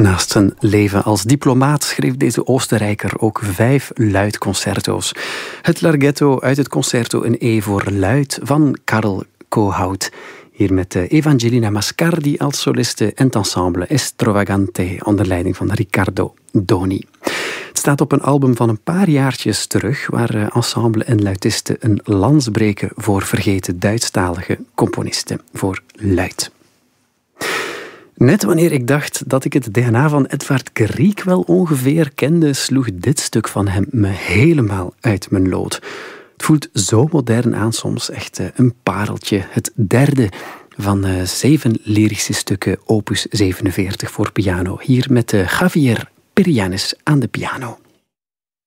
Naast zijn leven als diplomaat schreef deze Oostenrijker ook 5 luidconcerto's. Het Larghetto uit het Concerto in E voor luid van Karl Kohout. Hier met Evangelina Mascardi als soliste en het ensemble Estrovagante onder leiding van Riccardo Doni. Het staat op een album van een paar jaartjes terug, waar ensemble en luitisten een lans breken voor vergeten Duitsstalige componisten, voor luid. Net wanneer ik dacht dat ik het DNA van Edvard Grieg wel ongeveer kende, sloeg dit stuk van hem me helemaal uit mijn lood. Het voelt zo modern aan soms, echt een pareltje. Het derde van 7 lyrische stukken, opus 47 voor piano. Hier met Javier Perianes aan de piano.